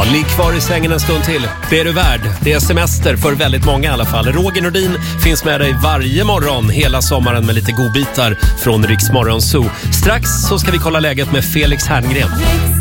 Ja, ligg kvar i sängen en stund till. Det är du värd. Det är semester för väldigt många i alla fall. Roger Nordin finns med dig varje morgon hela sommaren med lite godbitar från Rix Morgon Zoo. Strax så ska vi kolla läget med Felix Herngren.